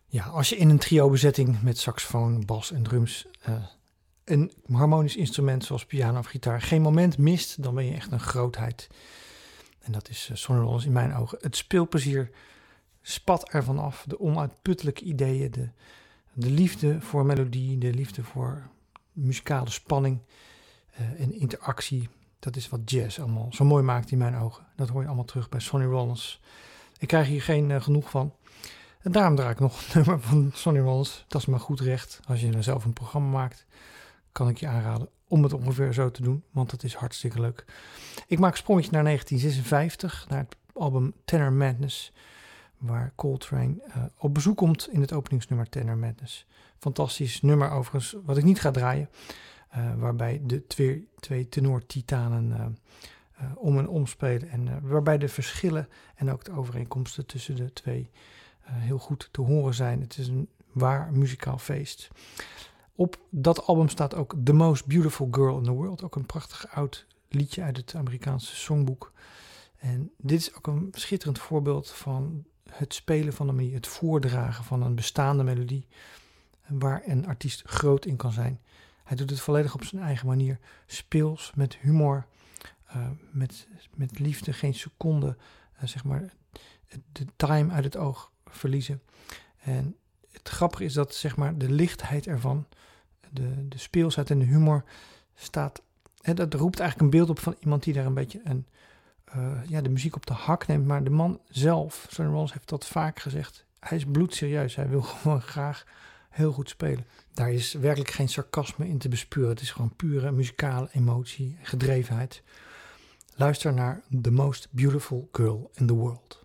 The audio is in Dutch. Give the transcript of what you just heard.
Ja, als je in een trio-bezetting met saxofoon, bas en drums een harmonisch instrument zoals piano of gitaar geen moment mist, dan ben je echt een grootheid. En dat is Sonny Rollins in mijn ogen. Het speelplezier spat ervan af, de onuitputtelijke ideeën, de liefde voor melodie, de liefde voor muzikale spanning en interactie. Dat is wat jazz allemaal zo mooi maakt in mijn ogen. Dat hoor je allemaal terug bij Sonny Rollins. Ik krijg hier geen genoeg van. En daarom draai ik nog een nummer van Sonny Rollins. Dat is maar goed recht. Als je zelf een programma maakt, kan ik je aanraden om het ongeveer zo te doen. Want het is hartstikke leuk. Ik maak een sprongetje naar 1956, naar het album Tenor Madness, waar Coltrane op bezoek komt in het openingsnummer Tenor Madness. Fantastisch nummer overigens, wat ik niet ga draaien. Waarbij de twee tenor-titanen om en om spelen. En waarbij de verschillen en ook de overeenkomsten tussen de twee heel goed te horen zijn. Het is een waar muzikaal feest. Op dat album staat ook The Most Beautiful Girl in the World. Ook een prachtig oud liedje uit het Amerikaanse songboek. En dit is ook een schitterend voorbeeld van het spelen van een melodie. Het voordragen van een bestaande melodie. Waar een artiest groot in kan zijn. Hij doet het volledig op zijn eigen manier. Speels, met humor, met liefde, geen seconde, zeg maar, de time uit het oog verliezen. En het grappige is dat, zeg maar, de lichtheid ervan, de speelsheid en de humor staat. Dat roept eigenlijk een beeld op van iemand die daar een beetje de muziek op de hak neemt. Maar de man zelf, Sonny Rollins heeft dat vaak gezegd. Hij is bloedserieus. Hij wil gewoon graag heel goed spelen. Daar is werkelijk geen sarcasme in te bespeuren. Het is gewoon pure muzikale emotie en gedrevenheid. Luister naar The Most Beautiful Girl in the World.